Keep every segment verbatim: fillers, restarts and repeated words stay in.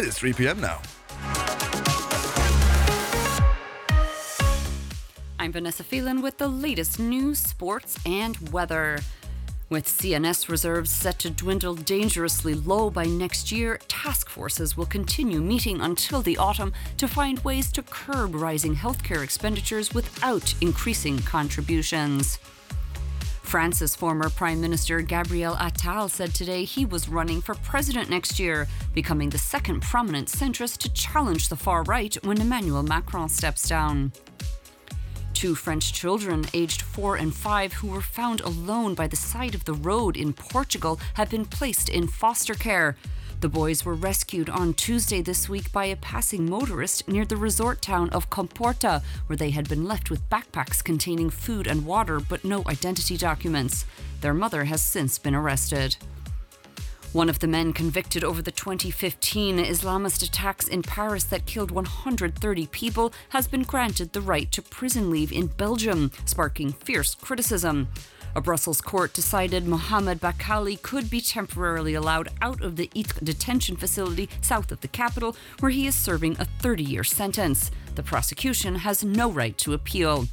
It is three p.m. now. I'm Vanessa Phelan with the latest news, sports and weather. With C N S reserves set to dwindle dangerously low by next year, task forces will continue meeting until the autumn to find ways to curb rising healthcare expenditures without increasing contributions. France's former Prime Minister Gabriel Attal said today he was running for president next year, becoming the second prominent centrist to challenge the far right when Emmanuel Macron steps down. Two French children aged four and five who were found alone by the side of the road in Portugal have been placed in foster care. The boys were rescued on Tuesday this week by a passing motorist near the resort town of Comporta, where they had been left with backpacks containing food and water but no identity documents. Their mother has since been arrested. One of the men convicted over the twenty fifteen Islamist attacks in Paris that killed one hundred thirty people has been granted the right to prison leave in Belgium, sparking fierce criticism. A Brussels court decided Mohamed Bakali could be temporarily allowed out of the Ytre detention facility south of the capital, where he is serving a thirty-year sentence. The prosecution has no right to appeal.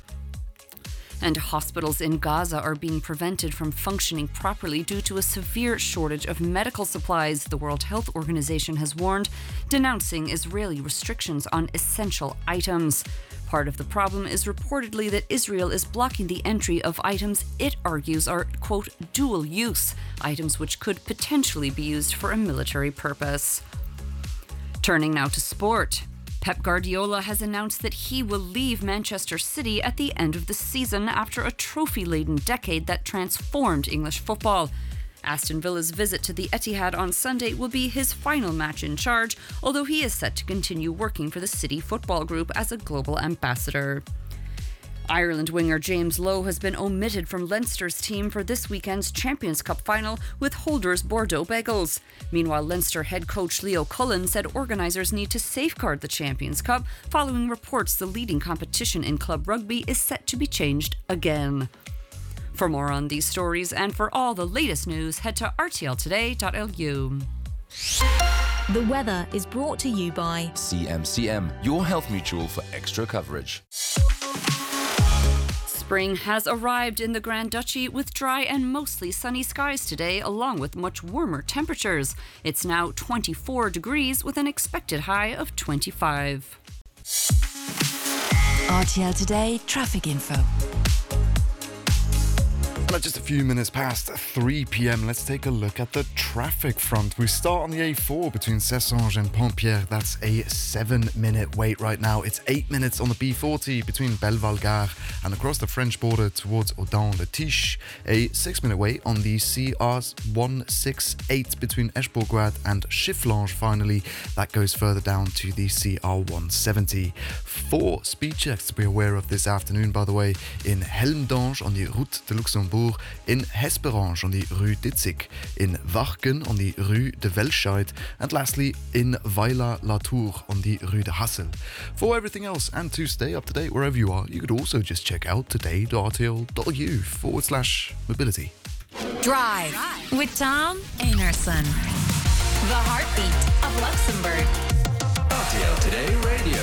And hospitals in Gaza are being prevented from functioning properly due to a severe shortage of medical supplies, the World Health Organization has warned, denouncing Israeli restrictions on essential items. Part of the problem is reportedly that Israel is blocking the entry of items it argues are, quote, dual use, items which could potentially be used for a military purpose. Turning now to sport. Pep Guardiola has announced that he will leave Manchester City at the end of the season after a trophy-laden decade that transformed English football. Aston Villa's visit to the Etihad on Sunday will be his final match in charge, although he is set to continue working for the City Football Group as a global ambassador. Ireland winger James Lowe has been omitted from Leinster's team for this weekend's Champions Cup final with holders Bordeaux Bagels. Meanwhile, Leinster head coach Leo Cullen said organisers need to safeguard the Champions Cup following reports the leading competition in club rugby is set to be changed again. For more on these stories and for all the latest news, head to r t l today dot l u. The weather is brought to you by C M C M, your health mutual for extra coverage. Spring has arrived in the Grand Duchy with dry and mostly sunny skies today, along with much warmer temperatures. It's now twenty-four degrees with an expected high of twenty-five. R T L Today traffic info. Well, just a few minutes past three p.m. Let's take a look at the traffic front. We start on the A four between Cessange and Pontpierre. That's a seven-minute wait right now. It's eight minutes on the B forty between Belleval Gare and across the French border towards Audun-le-Tiche. A six-minute wait on the C R one sixty-eight between Eschborgwad and Chifflange. Finally, that goes further down to the C R one seventy. Four speed checks to be aware of this afternoon, by the way, in Helmdange on the Route de Luxembourg, in Hesperange on the Rue d'Itzig, in Warken on the Rue de Velscheid, and lastly in Weiler-la-Tour on the Rue de Hassel. For everything else and to stay up to date wherever you are, you could also just check out today.rtl.eu forward slash mobility. Drive with Tom Einarson. The heartbeat of Luxembourg. R T L Today Radio.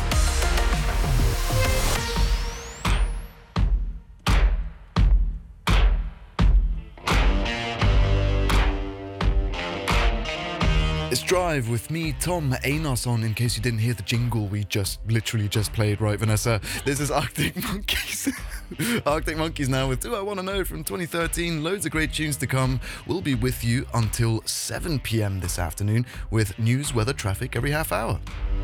It's Drive with me, Tom Einarson, in case you didn't hear the jingle we just literally just played, right, Vanessa? This is Arctic Monkeys. Arctic Monkeys now with Do I Want to Know from twenty thirteen. Loads of great tunes to come. We'll be with you until seven p.m. this afternoon with news, weather, traffic every half hour.